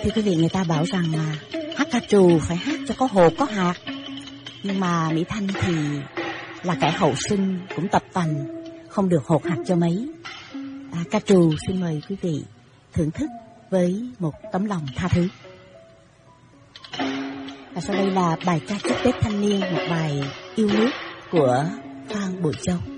Thưa quý vị, người ta bảo rằng là hát ca trù phải hát cho có hột có hạt, nhưng mà Mỹ Thanh thì là kẻ hậu sinh cũng tập tành, không được hột hạt cho mấy. Ca trù xin mời quý vị thưởng thức với một tấm lòng tha thứ. Và sau đây là bài ca chúc Tết thanh niên, một bài yêu nước của Phan Bội Châu.